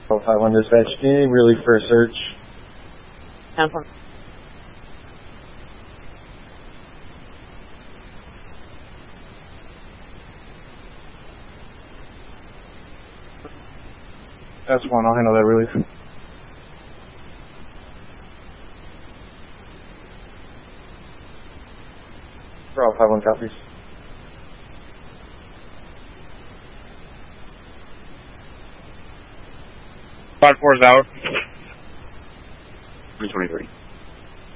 5-1 dispatch, any relief for a search? 10-4. That's 1, I'll handle that relief. Bravo 5-1 copies. Five 4's out. 323.